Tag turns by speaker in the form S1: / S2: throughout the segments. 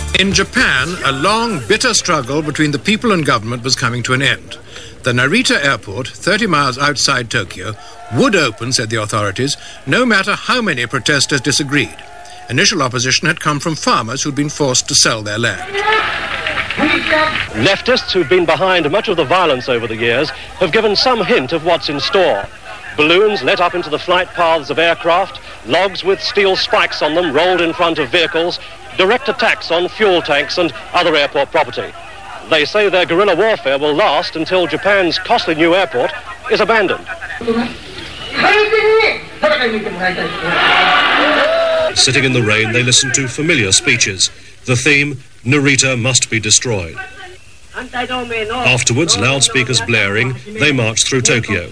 S1: In Japan, a long, bitter struggle between the people and government was coming to an end. The Narita airport, 30 miles outside Tokyo, would open, said the authorities, no matter how many protesters disagreed. Initial opposition had come from farmers who'd been forced to sell their land.
S2: Leftists who've been behind much of the violence over the years have given some hint of what's in store. Balloons let up into the flight paths of aircraft, logs with steel spikes on them rolled in front of vehicles, direct attacks on fuel tanks and other airport property. They say their guerrilla warfare will last until Japan's costly new airport is abandoned.
S3: Sitting in the rain, they listen to familiar speeches. The theme, Narita must be destroyed. Afterwards, loudspeakers blaring, they march through Tokyo.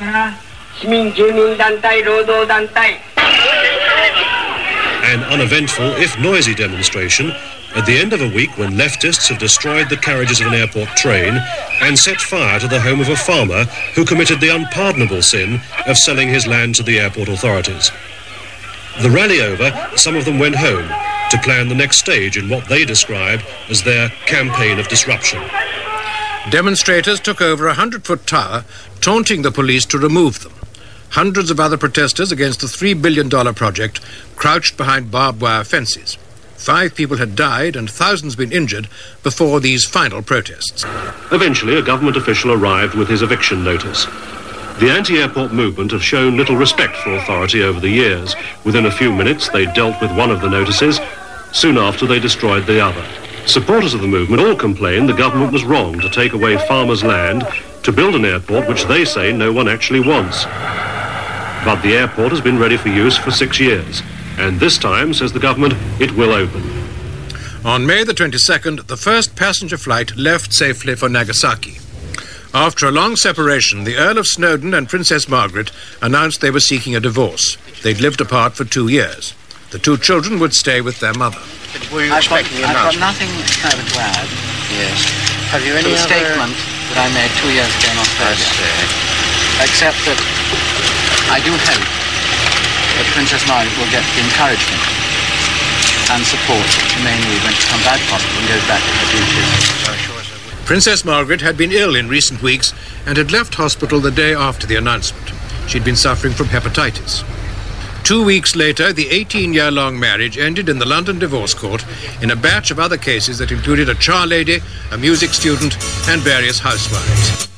S3: An uneventful, if noisy demonstration at the end of a week when leftists have destroyed the carriages of an airport train and set fire to the home of a farmer who committed the unpardonable sin of selling his land to the airport authorities. The rally over, some of them went home to plan the next stage in what they described as their campaign of disruption.
S1: Demonstrators took over a 100-foot tower, taunting the police to remove them. Hundreds of other protesters against the $3 billion project crouched behind barbed wire fences. 5 people had died and thousands been injured before these final protests.
S3: Eventually, a government official arrived with his eviction notice. The anti-airport movement have shown little respect for authority over the years. Within a few minutes, they dealt with one of the notices. Soon after, they destroyed the other. Supporters of the movement all complained the government was wrong to take away farmers' land to build an airport which they say no one actually wants. But the airport has been ready for use for 6 years. And this time, says the government, it will open.
S1: On May the 22nd, the first passenger flight left safely for Nagasaki. After a long separation, the Earl of Snowdon and Princess Margaret announced they were seeking a divorce. They'd lived apart for 2 years. The 2 children would stay with their mother.
S4: Were you expecting the announcement? I've got nothing further to add. Yes. Have you any statement that I made 2 years ago in Australia? Except that I do hope that Princess Margaret will get the encouragement and support she may need when she comes out of hospital and goes back to her duties.
S1: Princess Margaret had been ill in recent weeks and had left hospital the day after the announcement. She'd been suffering from hepatitis. 2 weeks later, the 18-year-long marriage ended in the London Divorce Court in a batch of other cases that included a charlady, a music student, and various housewives.